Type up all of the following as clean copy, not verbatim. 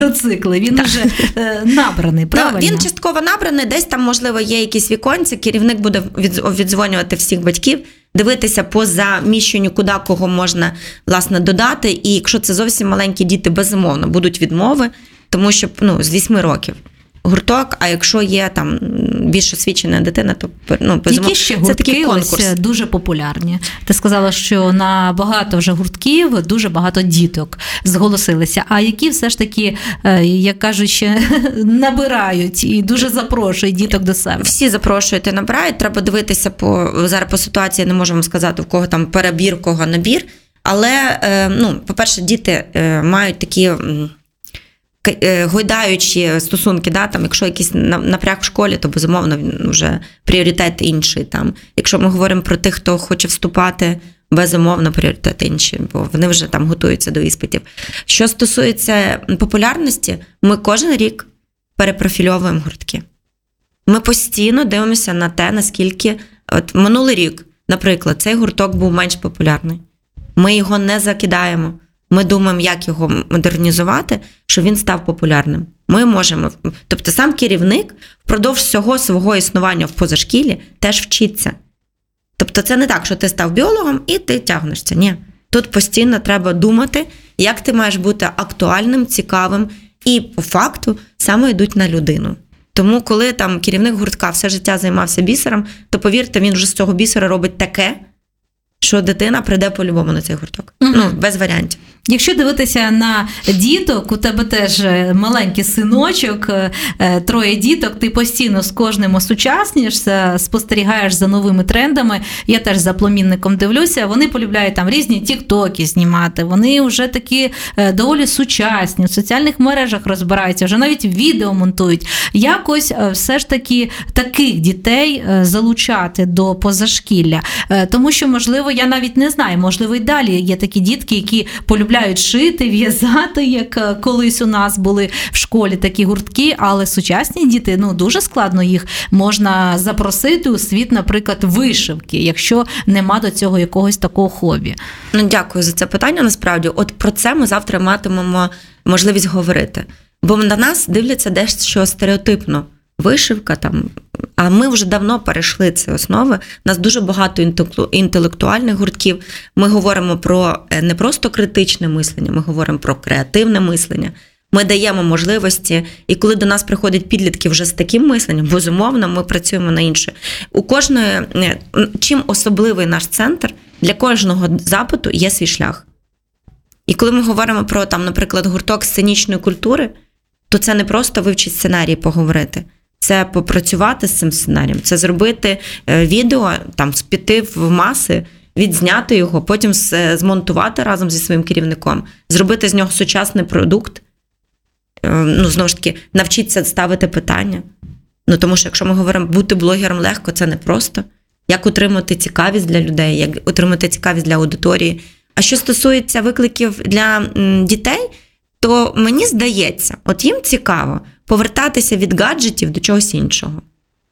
цикли, він вже набраний, правильно? Він частково набраний, десь там, можливо, є якісь віконці, керівник буде віддзвонювати всіх батьків, дивитися по заміщенню, куди кого можна, власне, додати. І якщо це зовсім маленькі діти, безумовно, будуть відмови, тому що з 8 років гурток, а якщо є там більш освічена дитина, то безумовно. Які ще гуртки ось дуже популярні? Ти сказала, що на багато вже гуртків дуже багато діток зголосилися. А які все ж таки, як кажуть, ще набирають і дуже запрошують діток до себе? Всі запрошують і набирають. Треба дивитися зараз по ситуації, не можемо сказати, в кого там перебір, в кого набір. Але, по-перше, діти мають такі гойдаючі стосунки, там, якщо якийсь напряг в школі, то, безумовно, він вже пріоритет інший. Там. Якщо ми говоримо про тих, хто хоче вступати, безумовно, пріоритет інший, бо вони вже там готуються до іспитів. Що стосується популярності, ми кожен рік перепрофільовуємо гуртки. Ми постійно дивимося на те, наскільки... От минулий рік, наприклад, цей гурток був менш популярний. Ми його не закидаємо. Ми думаємо, як його модернізувати, щоб він став популярним. Ми можемо, тобто сам керівник впродовж всього свого існування в позашкіллі теж вчиться. Тобто це не так, що ти став біологом і ти тягнешся. Ні. Тут постійно треба думати, як ти маєш бути актуальним, цікавим і по факту саме йдуть на людину. Тому коли там керівник гуртка все життя займався бісером, то повірте, він вже з цього бісера робить таке, що дитина прийде по-любому на цей гурток. Без варіантів. Якщо дивитися на діток, у тебе теж маленький синочок, 3 діток, ти постійно з кожним осучаснюєшся, спостерігаєш за новими трендами. Я теж за племінником дивлюся, вони полюбляють там різні тіктоки знімати, вони вже такі доволі сучасні, в соціальних мережах розбираються, вже навіть відео монтують. Якось все ж таки таких дітей залучати до позашкілля. Тому що, можливо, я навіть не знаю, можливо, і далі є такі дітки, які полюбляють шити, в'язати, як колись у нас були в школі такі гуртки, але сучасні діти, дуже складно їх можна запросити у світ, наприклад, вишивки, якщо нема до цього якогось такого хобі. Дякую за це питання, насправді. От про це ми завтра матимемо можливість говорити. Бо на нас дивляться дещо стереотипно. Вишивка там, а ми вже давно перейшли ці основи. У нас дуже багато інтелектуальних гуртків. Ми говоримо про не просто критичне мислення, ми говоримо про креативне мислення. Ми даємо можливості, і коли до нас приходять підлітки вже з таким мисленням, безумовно, ми працюємо на інше. У кожної, чим особливий наш центр, для кожного запиту є свій шлях. І коли ми говоримо про, наприклад, гурток сценічної культури, то це не просто вивчити сценарій, поговорити. Це попрацювати з цим сценарієм, це зробити відео, піти в маси, відзняти його, потім змонтувати разом зі своїм керівником, зробити з нього сучасний продукт, знову ж таки, навчитися ставити питання. Тому що, якщо ми говоримо, бути блогером легко, це не просто. Як отримати цікавість для людей, як отримати цікавість для аудиторії. А що стосується викликів для дітей, то мені здається, от їм цікаво повертатися від гаджетів до чогось іншого.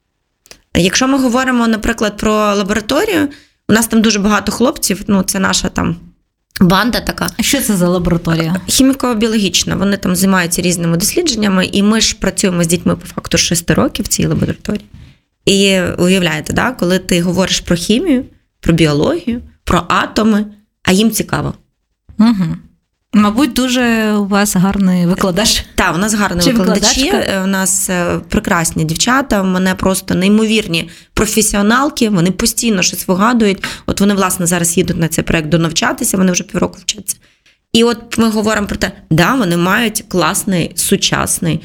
Якщо ми говоримо, наприклад, про лабораторію, у нас там дуже багато хлопців, це наша там банда така. А що це за лабораторія? Хіміко-біологічна. Вони там займаються різними дослідженнями, і ми ж працюємо з дітьми по факту 6 років в цій лабораторії. І уявляєте, коли ти говориш про хімію, про біологію, про атоми, а їм цікаво. Угу. Мабуть, дуже у вас гарний викладач. Так, у нас гарні викладачі, у нас прекрасні дівчата, у мене просто неймовірні професіоналки, вони постійно щось вигадують. От вони, власне, зараз їдуть на цей проєкт донавчатися, вони вже півроку вчаться. І от ми говоримо про те, вони мають класний, сучасний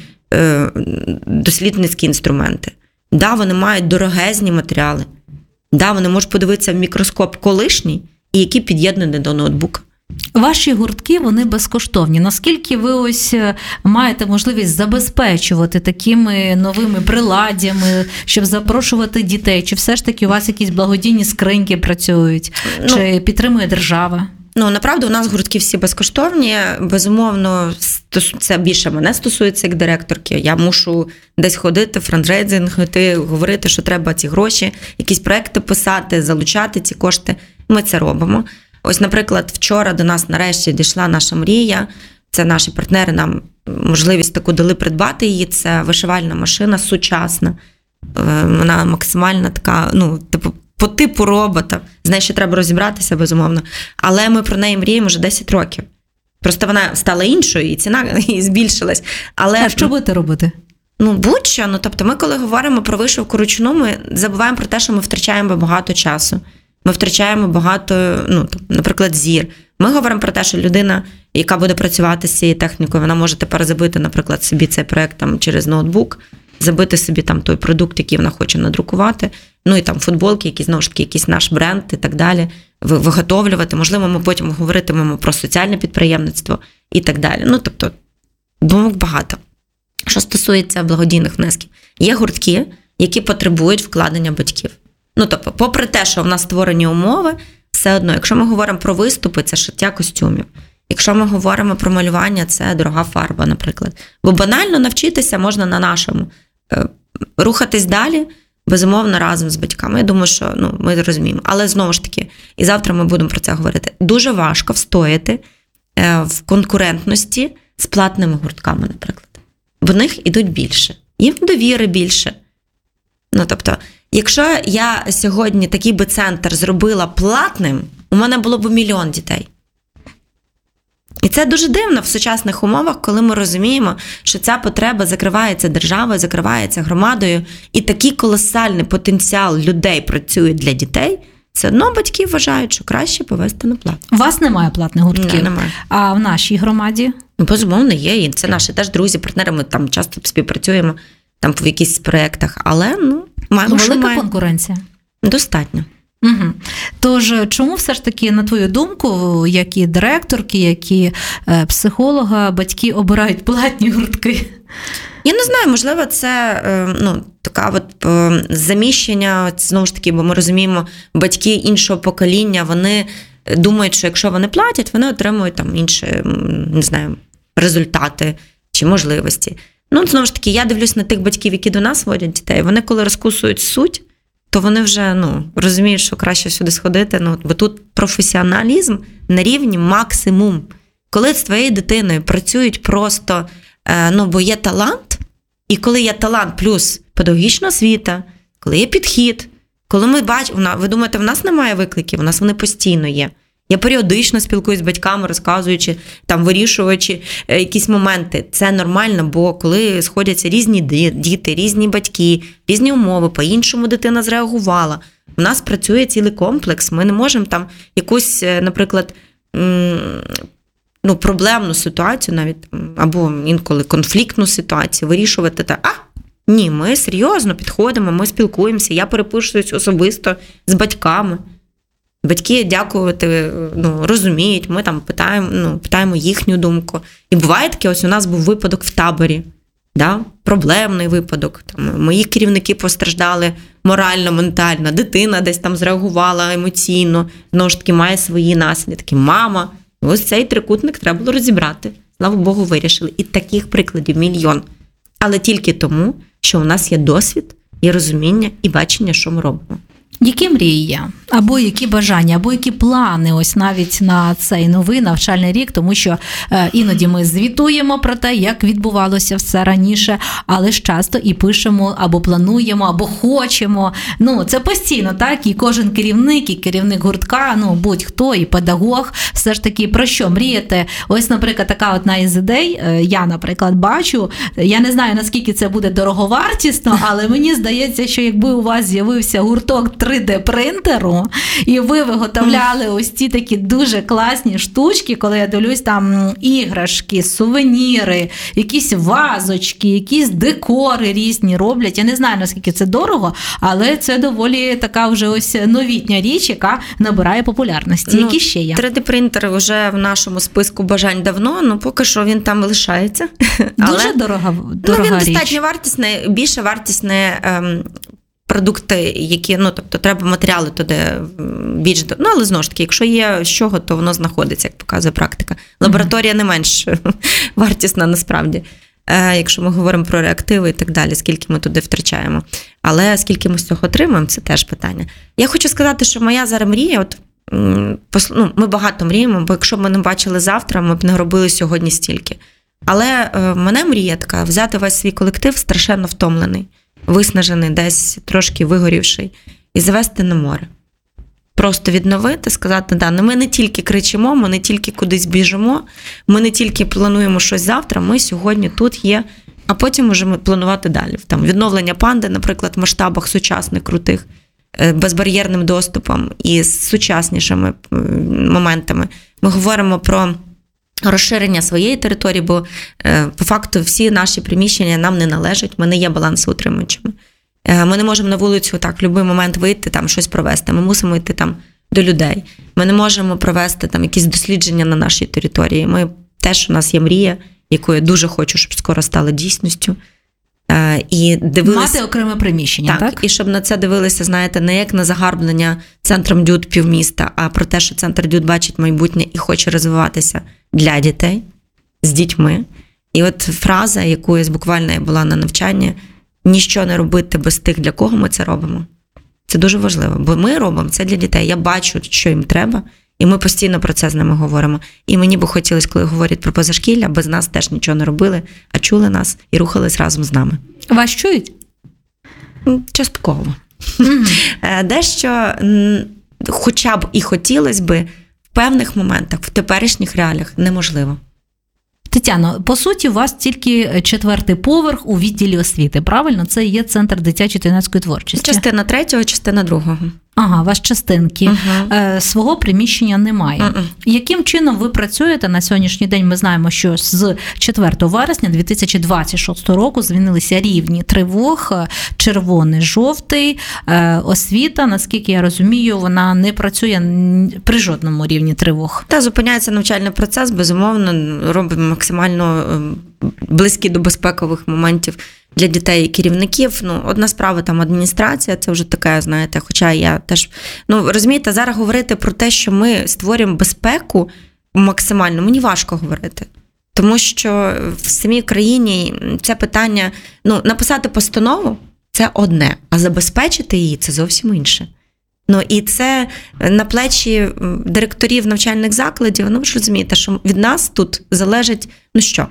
дослідницькі інструменти. Вони мають дорогезні матеріали. Вони можуть подивитися в мікроскоп колишній, і які під'єднані до ноутбука. Ваші гуртки, вони безкоштовні. Наскільки ви ось маєте можливість забезпечувати такими новими приладдями, щоб запрошувати дітей? Чи все ж таки у вас якісь благодійні скриньки працюють? Чи підтримує держава? Направду, у нас гуртки всі безкоштовні. Безумовно, це більше мене стосується як директорки. Я мушу десь ходити, франдрейзинг, говорити, що треба ці гроші, якісь проекти писати, залучати ці кошти. Ми це робимо. Ось, наприклад, вчора до нас нарешті дійшла наша мрія. це наші партнери, нам можливість таку дали придбати її. Це вишивальна машина сучасна. Вона максимально така, по типу робота. З нею ще треба розібратися, безумовно. Але ми про неї мріємо вже 10 років. Просто вона стала іншою, і ціна і збільшилась. Але, а що будете робити? Будь-що. Тобто ми, коли говоримо про вишивку ручну, ми забуваємо про те, що ми втрачаємо багато часу. Ми втрачаємо багато, наприклад, зір. Ми говоримо про те, що людина, яка буде працювати з цією технікою, вона може тепер забити, наприклад, собі цей проєкт через ноутбук, забити собі той продукт, який вона хоче надрукувати, і футболки, які, знову ж таки, якийсь наш бренд і так далі, виготовлювати. Можливо, ми потім говоритимемо про соціальне підприємництво і так далі. Тобто, думок багато. Що стосується благодійних внесків, є гуртки, які потребують вкладення батьків. Тобто, попри те, що в нас створені умови, все одно, якщо ми говоримо про виступи, це шиття костюмів. Якщо ми говоримо про малювання, це дорога фарба, наприклад. Бо банально навчитися можна на нашому. Рухатись далі, безумовно, разом з батьками. Я думаю, що ми розуміємо. Але, знову ж таки, і завтра ми будемо про це говорити. Дуже важко встояти в конкурентності з платними гуртками, наприклад. В них ідуть більше. Їм довіри більше. Тобто, якщо я сьогодні такий би центр зробила платним, у мене було б 1 мільйон дітей. І це дуже дивно в сучасних умовах, коли ми розуміємо, що ця потреба закривається державою, закривається громадою, і такий колосальний потенціал людей працює для дітей, все одно батьки вважають, що краще повести на плату. У вас немає платних гуртків? Немає. А в нашій громаді? Безумовно, є. І це наші теж друзі, партнери, ми там часто співпрацюємо в якихось проєктах, але, маємо, що велика конкуренція? Достатньо. Угу. Тож, чому все ж таки, на твою думку, як і директорки, як і психолога, батьки обирають платні гуртки? Я не знаю, можливо, це така заміщення, знову ж таки, бо ми розуміємо, батьки іншого покоління, вони думають, що якщо вони платять, вони отримують інші, не знаю, результати чи можливості. Знову ж таки, я дивлюсь на тих батьків, які до нас водять дітей, вони коли розкусують суть, то вони вже розуміють, що краще сюди сходити. Бо тут професіоналізм на рівні максимум. Коли з твоєю дитиною працюють просто, бо є талант, і коли є талант плюс педагогічна освіта, коли є підхід, коли ми бачимо, ви думаєте, в нас немає викликів, у нас вони постійно є. Я періодично спілкуюсь з батьками, розказуючи, вирішуючи якісь моменти. Це нормально, бо коли сходяться різні діти, різні батьки, різні умови, по-іншому дитина зреагувала. У нас працює цілий комплекс. Ми не можемо якусь, наприклад, проблемну ситуацію навіть, або інколи конфліктну ситуацію вирішувати так. Ні, ми серйозно підходимо, ми спілкуємося, я переписуюсь особисто з батьками. Батьки, дякувати, розуміють, ми питаємо їхню думку. І буває таке, ось у нас був випадок в таборі, проблемний випадок. Мої керівники постраждали морально, ментально, дитина десь зреагувала емоційно, знову ж таки має свої наслідки. Мама, ось цей трикутник треба було розібрати. Слава Богу, вирішили. І таких прикладів 1 мільйон. Але тільки тому, що у нас є досвід, є розуміння і бачення, що ми робимо. Які мрії є? Або які бажання, або які плани ось навіть на цей новий навчальний рік, тому що іноді ми звітуємо про те, як відбувалося все раніше, але ж часто і пишемо, або плануємо, або хочемо. Це постійно, так? І кожен керівник, і керівник гуртка, будь-хто, і педагог, все ж таки про що мрієте? Ось, наприклад, така одна із ідей, я, наприклад, бачу, я не знаю, наскільки це буде дороговартісно, але мені здається, що якби у вас з'явився гурток 3D-принтеру, і ви виготовляли ось ці такі дуже класні штучки, коли я дивлюсь, іграшки, сувеніри, якісь вазочки, якісь декори різні роблять. Я не знаю, наскільки це дорого, але це доволі така вже ось новітня річ, яка набирає популярності. Які ще є? 3D-принтер вже в нашому списку бажань давно, поки що він там лишається. Дуже дорога він річ. Достатньо вартісний, більше вартісний продукти, які, тобто треба матеріали туди більш, але знову ж таки, якщо є з чого, то воно знаходиться, як показує практика. Лабораторія не менш вартісна насправді, якщо ми говоримо про реактиви і так далі, скільки ми туди втрачаємо. Але скільки ми з цього отримуємо, це теж питання. Я хочу сказати, що моя зараз мрія, ми багато мріємо, бо якщо б ми не бачили завтра, ми б не робили сьогодні стільки. Але мене мрія така, взяти весь свій колектив страшенно втомлений, виснажений, десь трошки вигорівший, і завести на море. Просто відновити, сказати, да, ми не тільки кричимо, ми не тільки кудись біжимо, ми не тільки плануємо щось завтра, ми сьогодні тут є, а потім можемо планувати далі. Там відновлення панди, наприклад, в масштабах сучасних, крутих, безбар'єрним доступом і з сучаснішими моментами. Ми говоримо про розширення своєї території, бо по факту всі наші приміщення нам не належать, ми не є балансоутримувачами. Ми не можемо на вулицю так в будь-який момент вийти, там щось провести. Ми мусимо йти там до людей. Ми не можемо провести там якісь дослідження на нашій території. Ми теж, у нас є мрія, яку я дуже хочу, щоб скоро стала дійсністю. І мати окреме приміщення, так? І щоб на це дивилися, знаєте, не як на загарблення центром ДЮТ півміста, а про те, що центр ДЮТ бачить майбутнє і хоче розвиватися для дітей, з дітьми. І от фраза, яку я буквально була на навчанні, ніщо не робити без тих, для кого ми це робимо. Це дуже важливо, бо ми робимо це для дітей. Я бачу, що їм треба, і ми постійно про це з ними говоримо. І мені би хотілося, коли говорять про позашкілля, без нас теж нічого не робили, а чули нас і рухались разом з нами. Вас чують? Частково. Дещо, хоча б і хотілося би, в певних моментах, в теперішніх реаліях неможливо. Тетяно, по суті, у вас тільки 4-й поверх у відділі освіти, правильно? Це є центр дитячої та юнацької творчості. Частина 3-го, частина 2-го. Ага, у вас частинки. Свого приміщення немає. Яким чином ви працюєте на сьогоднішній день? Ми знаємо, що з 4 вересня 2026 року змінилися рівні тривог, червоний, жовтий, освіта, наскільки я розумію, вона не працює при жодному рівні тривог. Та, зупиняється навчальний процес, безумовно, робимо максимально близькі до безпекових моментів для дітей і керівників. Одна справа там адміністрація, це вже таке, знаєте, хоча я теж, розумієте, зараз говорити про те, що ми створюємо безпеку максимально, мені важко говорити. Тому що в самій країні це питання, написати постанову – це одне, а забезпечити її – це зовсім інше. І це на плечі директорів навчальних закладів, ви ж розумієте, що від нас тут залежить, що?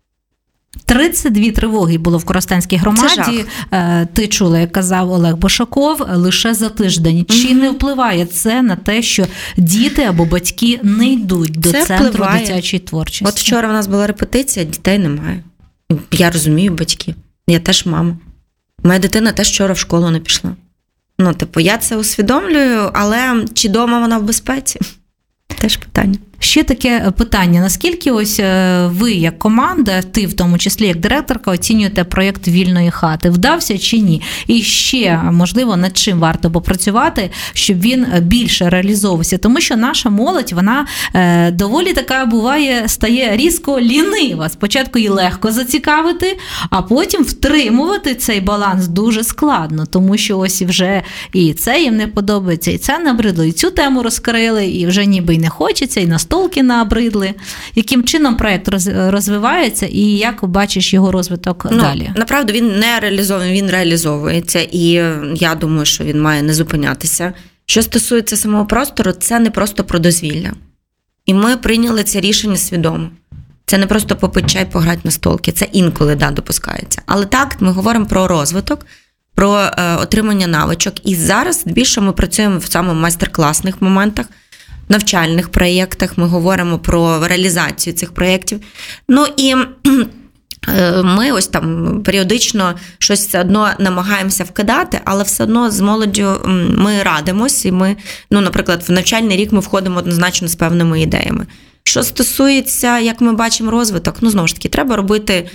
32 тривоги було в Коростенській громаді. Ти чула, як казав Олег Бошаков, лише за тиждень. Чи не впливає це на те, що діти або батьки не йдуть до центру дитячої творчості? От вчора у нас була репетиція, дітей немає. Я розумію батьків. Я теж мама. Моя дитина теж вчора в школу не пішла. Я це усвідомлюю, але чи вдома вона в безпеці? Теж питання. Ще таке питання. Наскільки ось ви, як команда, ти в тому числі, як директорка, оцінюєте проєкт «Вільної хати»? Вдався чи ні? І ще, можливо, над чим варто попрацювати, щоб він більше реалізовувався? Тому що наша молодь, вона доволі така буває, стає різко лінива. Спочатку її легко зацікавити, а потім втримувати цей баланс дуже складно. Тому що ось вже і це їм не подобається, і це набридло, і цю тему розкрили, і вже ніби й не хочеться, і настолки набридли. Яким чином проєкт розвивається і як бачиш його розвиток далі? Направду, він не реалізований, він реалізовується, і я думаю, що він має не зупинятися. Що стосується самого простору, це не просто про дозвілля. І ми прийняли це рішення свідомо. Це не просто попити чай, пограти на столки, це інколи, допускається. Але так, ми говоримо про розвиток, про отримання навичок. І зараз більше ми працюємо в саме майстер-класних моментах, навчальних проєктах, ми говоримо про реалізацію цих проєктів. І ми ось там періодично щось все одно намагаємося вкидати, але все одно з молоддю ми радимось, і ми, наприклад, в навчальний рік ми входимо однозначно з певними ідеями. Що стосується, як ми бачимо розвиток, знову ж таки, треба робити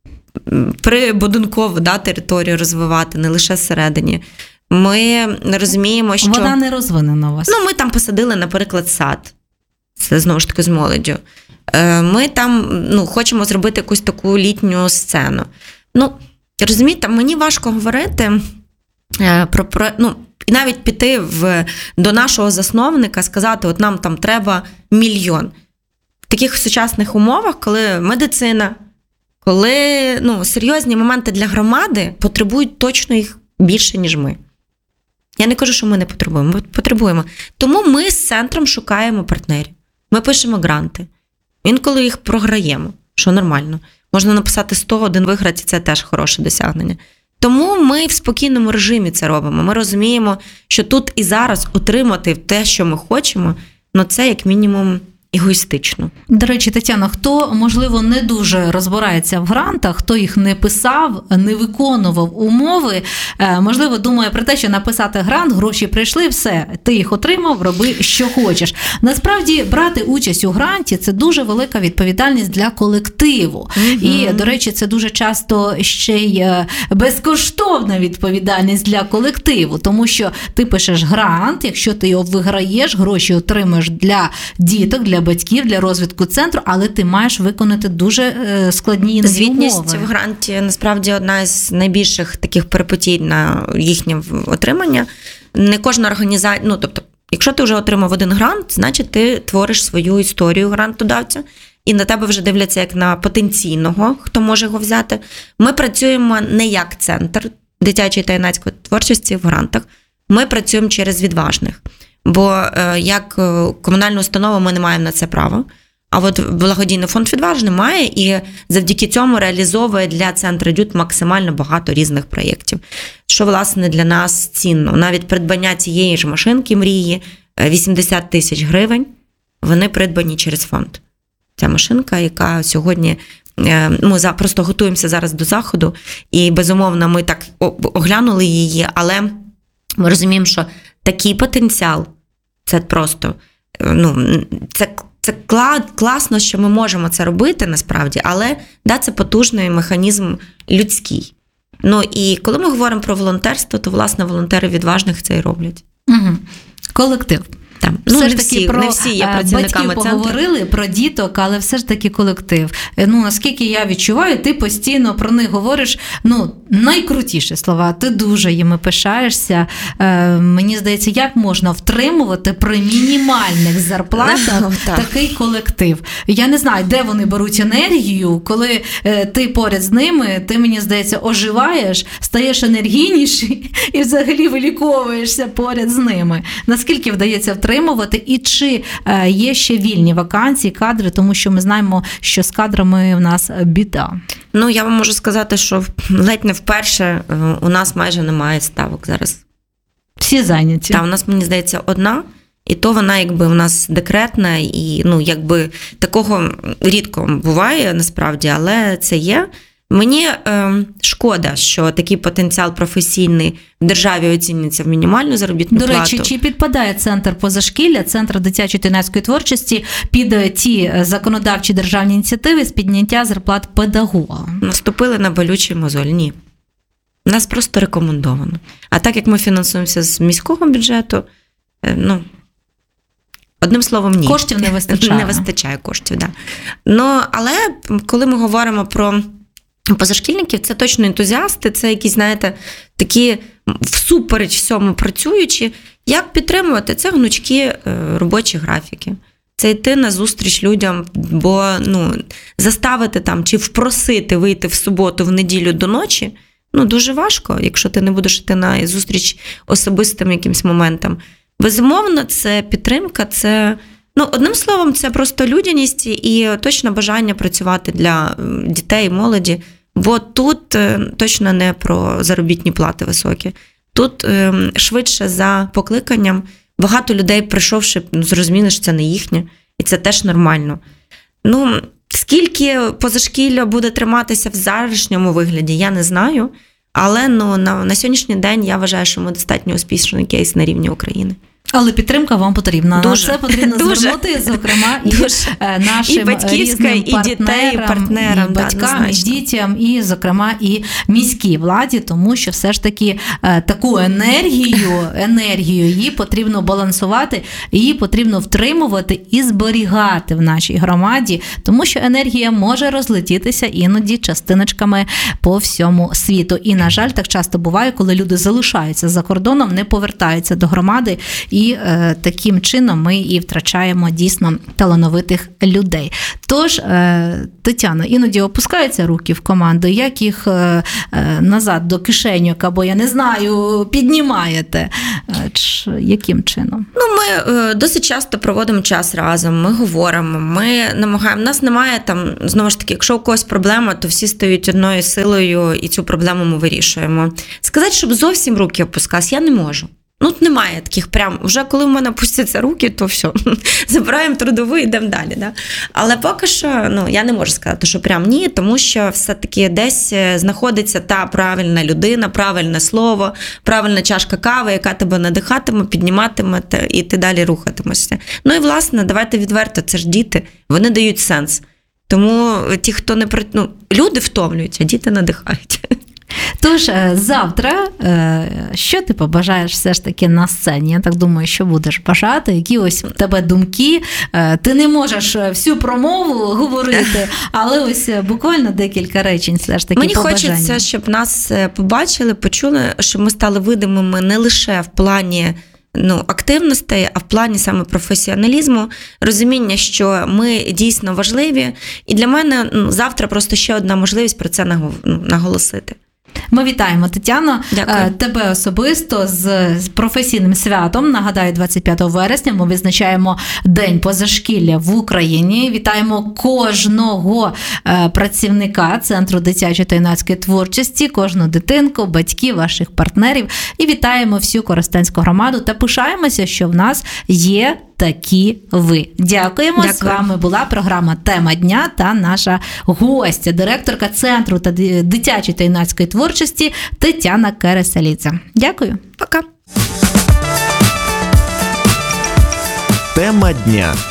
прибудинкову територію розвивати, не лише всередині. Ми розуміємо, що... Вона не розвинена у вас. Ми там посадили, наприклад, сад. Це, знову ж таки, з молоддю. Ми там хочемо зробити якусь таку літню сцену. Розумієте, мені важко говорити про і навіть піти до нашого засновника, сказати, от нам там треба 1 мільйон. В таких сучасних умовах, коли медицина, коли серйозні моменти для громади потребують точно їх більше, ніж ми. Я не кажу, що ми не потребуємо, ми потребуємо. Тому ми з центром шукаємо партнерів. Ми пишемо гранти. Інколи їх програємо, що нормально. Можна написати 100, один виграти, це теж хороше досягнення. Тому ми в спокійному режимі це робимо. Ми розуміємо, що тут і зараз отримати те, що ми хочемо, це як мінімум егоїстично. До речі, Тетяно, хто, можливо, не дуже розбирається в грантах, хто їх не писав, не виконував умови, можливо, думає про те, що написати грант, гроші прийшли, все, ти їх отримав, роби, що хочеш. Насправді, брати участь у гранті – це дуже велика відповідальність для колективу. І, до речі, це дуже часто ще й безкоштовна відповідальність для колективу, тому що ти пишеш грант, якщо ти його виграєш, гроші отримаєш для діток, для батьків, для розвитку центру, але ти маєш виконати дуже складні умови. Звітність в гранті, насправді, одна з найбільших таких перипетій на їхнє отримання. Не кожна організація, тобто, якщо ти вже отримав один грант, значить ти твориш свою історію грантодавця, і на тебе вже дивляться як на потенційного, хто може його взяти. Ми працюємо не як центр дитячої та юнацької творчості в грантах, ми працюємо через відважних. Бо як комунальна установа ми не маємо на це права, а от благодійний фонд «Відважний» має і завдяки цьому реалізовує для центру «Дют» максимально багато різних проєктів, що, власне, для нас цінно. Навіть придбання цієї ж машинки мрії 80 тисяч гривень, вони придбані через фонд. Ця машинка, яка сьогодні, ми просто готуємося зараз до заходу, і, безумовно, ми так оглянули її, але ми розуміємо, що такий потенціал, це просто, це класно, що ми можемо це робити насправді, але це потужний механізм людський. І коли ми говоримо про волонтерство, то, власне, волонтери відважних це і роблять. Угу. Колектив. Там. Все ж таки про не всі є працівниками батьків поговорили, центру. Про діток, але все ж таки колектив. Наскільки я відчуваю, ти постійно про них говориш, найкрутіші слова, ти дуже їми пишаєшся. Мені здається, як можна втримувати при мінімальних зарплатах такий колектив? Я не знаю, де вони беруть енергію, коли ти поряд з ними, ти, мені здається, оживаєш, стаєш енергійніший і взагалі виліковуєшся поряд з ними. Наскільки вдається втримувати, і чи є ще вільні вакансії, кадри, тому що ми знаємо, що з кадрами в нас біда. Я вам можу сказати, що ледь не вперше у нас майже немає ставок зараз. Всі зайняті. Так, у нас, мені здається, одна, і то вона якби у нас декретна, і такого рідко буває насправді, але це є. Мені шкода, що такий потенціал професійний в державі оцінюється в мінімальну заробітну плату. До речі, чи підпадає центр позашкілля, центр дитячої та юнацької творчості під ті законодавчі державні ініціативи з підняття зарплат педагога? Наступили на болючий мозоль? Ні. Нас просто рекомендовано. А так як ми фінансуємося з міського бюджету, одним словом, ні. Коштів не вистачає. Не вистачає коштів, так. Але коли ми говоримо про позашкільників, це точно ентузіасти, це якісь, такі всупереч всьому працюючі. Як підтримувати? Це гнучкі робочі графіки. Це йти на зустріч людям, бо заставити чи впросити вийти в суботу, в неділю до ночі, дуже важко, якщо ти не будеш йти на зустріч особистим якимсь моментам. Безумовно, це підтримка, це... одним словом, це просто людяність і точно бажання працювати для дітей і молоді, бо тут точно не про заробітні плати високі. Тут швидше за покликанням. Багато людей, прийшовши, зрозуміли, що це не їхнє, і це теж нормально. Скільки позашкілля буде триматися в зараз-ньому вигляді, я не знаю, але на сьогоднішній день я вважаю, що ми достатньо успішний кейс на рівні України. Але підтримка вам потрібна. Дуже. На це потрібно звернути, зокрема, і нашим і батьківська, різним і дітей, і партнерам, і батькам, і дітям, і, зокрема, і міській владі, тому що все ж таки таку енергію її потрібно балансувати, її потрібно втримувати і зберігати в нашій громаді, тому що енергія може розлетітися іноді частиночками по всьому світу. І, на жаль, так часто буває, коли люди залишаються за кордоном, не повертаються до громади, і таким чином ми і втрачаємо дійсно талановитих людей. Тож, Тетяно, іноді опускаються руки в команду, як їх назад до кишеньок, або, я не знаю, піднімаєте? Яким чином? Ми досить часто проводимо час разом, ми говоримо, ми намагаємо, у нас немає там, знову ж таки, якщо у когось проблема, то всі стають одною силою і цю проблему ми вирішуємо. Сказати, щоб зовсім руки опускались, я не можу. Немає таких прям, вже коли в мене опустяться руки, то все, забираємо трудову і йдемо далі. Да? Але поки що, я не можу сказати, що прям ні, тому що все-таки десь знаходиться та правильна людина, правильне слово, правильна чашка кави, яка тебе надихатиме, підніматиме, і ти далі рухатимешся. І, власне, давайте відверто, це ж діти, вони дають сенс. Тому ті, хто не... люди втомлюються, діти надихають. Тож, завтра, що ти побажаєш все ж таки на сцені? Я так думаю, що будеш бажати, які ось в тебе думки. Ти не можеш всю промову говорити, але ось буквально декілька речень все ж таки побажання. Мені хочеться, щоб нас побачили, почули, щоб ми стали видимими не лише в плані активностей, а в плані саме професіоналізму, розуміння, що ми дійсно важливі. І для мене завтра просто ще одна можливість про це наголосити. Ми вітаємо, Тетяно, Дякую. Тебе особисто з професійним святом. Нагадаю, 25 вересня ми відзначаємо День позашкілля в Україні. Вітаємо кожного працівника Центру дитячої та юнацької творчості, кожну дитинку, батьків, ваших партнерів. І вітаємо всю Коростенську громаду та пишаємося, що в нас є такі ви. Дякуємо. Дякую. З вами була програма «Тема дня» та наша гостя, директорка Центру та дитячої та юнацької творчості Тетяна Кереселідзе. Дякую. Пока. Тема дня.